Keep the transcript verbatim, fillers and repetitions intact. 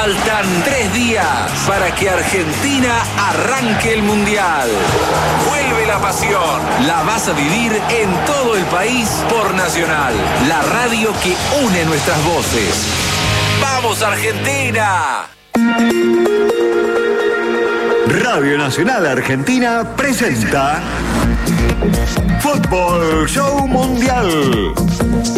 Faltan tres días para que Argentina arranque el Mundial. Vuelve la pasión. La vas a vivir en todo el país por Nacional, la radio que une nuestras voces. ¡Vamos, Argentina! Radio Nacional Argentina presenta Fútbol Show Mundial.